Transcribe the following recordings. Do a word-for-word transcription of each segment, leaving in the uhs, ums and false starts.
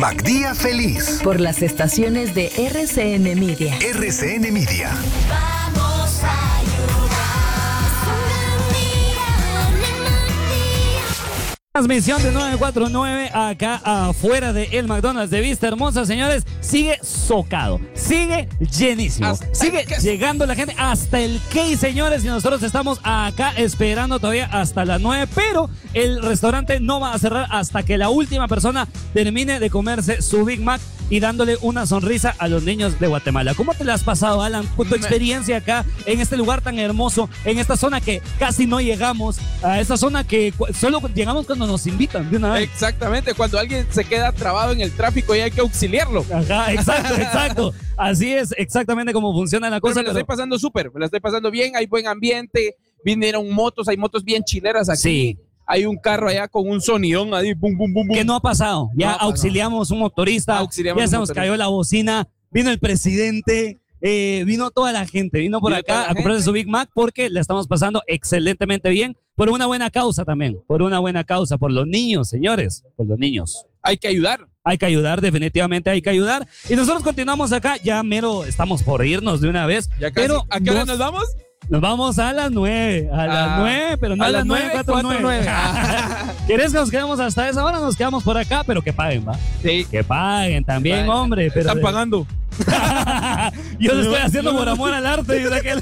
MacDía Feliz. Por las estaciones de R C N Media. R C N Media. Vamos a Transmisión de nueve cuatro nueve acá afuera de el McDonald's de Vista Hermosa, señores. Sigue socado, sigue llenísimo, Hasta sigue llegando la gente hasta el Key, señores. Y nosotros estamos acá esperando todavía hasta las nueve, pero el restaurante no va a cerrar hasta que la última persona termine de comerse su Big Mac y dándole una sonrisa a los niños de Guatemala. ¿Cómo te la has pasado, Alan, con tu experiencia acá en este lugar tan hermoso, en esta zona que casi no llegamos, a esta zona que solo llegamos cuando nos invitan de una vez? Exactamente, cuando alguien se queda trabado en el tráfico y hay que auxiliarlo. Ajá, exacto, exacto. Así es exactamente como funciona la cosa. Pero me la pero... estoy pasando súper, me la estoy pasando bien, hay buen ambiente, vinieron motos, hay motos bien chileras aquí. Sí. Hay un carro allá con un sonidón ahí, bum, bum, bum, bum. ¿Qué no ha pasado? Ya No ha pasado. auxiliamos un motorista, Auxiliamos ya un se nos motorista. cayó la bocina, vino el presidente, eh, vino toda la gente, vino por Vino toda acá la a comprarse gente. su Big Mac porque la estamos pasando excelentemente bien, por una buena causa también, por una buena causa, por los niños, señores, por los niños. Hay que ayudar. Hay que ayudar, definitivamente hay que ayudar. Y nosotros continuamos acá, ya mero estamos por irnos de una vez. Ya casi. Pero ¿A qué hora nos- nos vamos? Nos vamos a las nueve, a las Ah, nueve, pero no a, a las las nueve, nueve, cuatro, cuatro, nueve. nueve. ¿Quieres que nos quedemos hasta esa hora? Nos quedamos por acá, pero que paguen, ¿va? Sí. Que paguen también, Paguen. hombre. Pero Están pagando. Yo lo estoy haciendo por amor al arte. Y aquel...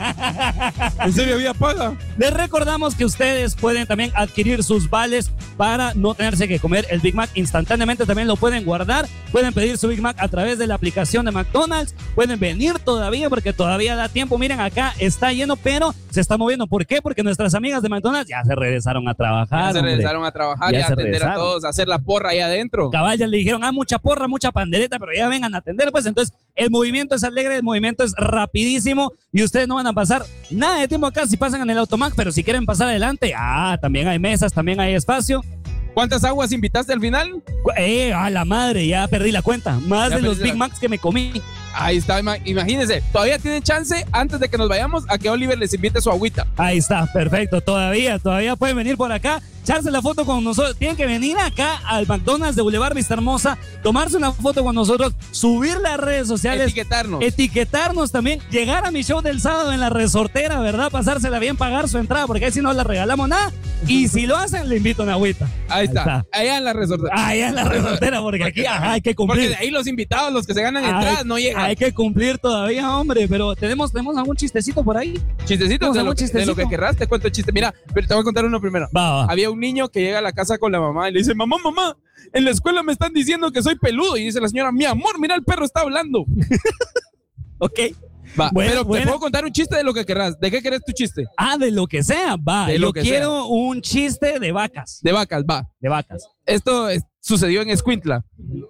¿En serio había paga? Les recordamos que ustedes pueden también adquirir sus vales para no tenerse que comer el Big Mac instantáneamente. También lo pueden guardar. Pueden pedir su Big Mac a través de la aplicación de McDonald's. Pueden venir todavía porque todavía da tiempo. Miren, acá está lleno, pero se está moviendo. ¿Por qué? Porque nuestras amigas de McDonald's ya se regresaron a trabajar. Ya se hombre. regresaron a trabajar Ya y a se atender regresaron. a todos, a hacer la porra ahí adentro. Caballas le dijeron, ah, mucha porra, mucha pandereta, pero ya vengan a atender, pues entonces el movimiento es alegre, el movimiento es rapidísimo y ustedes no van a pasar nada de tiempo acá si pasan en el Automac, pero si quieren pasar adelante, ah, también hay mesas, también hay espacio. ¿Cuántas aguas invitaste al final? Eh, a la madre, ya perdí la cuenta, más Ya de los perdí Big la- Macs que me comí. Ahí está, ima- imagínense, todavía tienen chance antes de que nos vayamos a que Oliver les invite su agüita. Ahí está, perfecto, todavía, todavía pueden venir por acá, echarse la foto con nosotros, tienen que venir acá al McDonald's de Boulevard Vista Hermosa, tomarse una foto con nosotros, subirla a redes sociales, Etiquetarnos. etiquetarnos también, llegar a mi show del sábado en la resortera, ¿verdad? Pasársela bien, pagar su entrada, porque ahí si no le regalamos nada, y si lo hacen, le invito una agüita. Ahí está, allá en la resortera. Ah, ya en la resortera, porque aquí ajá, hay que Porque cumplir. de ahí los invitados, los que se ganan Hay- entradas, no llegan. Hay que cumplir todavía, hombre, pero ¿tenemos, tenemos algún chistecito por ahí? Chistecitos Vamos a de lo, un que, de chistecito. lo que querrás, te cuento el chiste. Mira, pero te voy a contar uno primero. Va, va. Había un niño que llega a la casa con la mamá y le dice, mamá, mamá, en la escuela me están diciendo que soy peludo. Y dice la señora, mi amor, mira, el perro está hablando. Ok. Va, Bueno, pero bueno. te puedo contar un chiste de lo que querrás. ¿De qué querés tu chiste? Ah, de lo que sea, va. De Yo lo que quiero un chiste de vacas. De vacas, va. De vacas. Esto es- sucedió en Escuintla.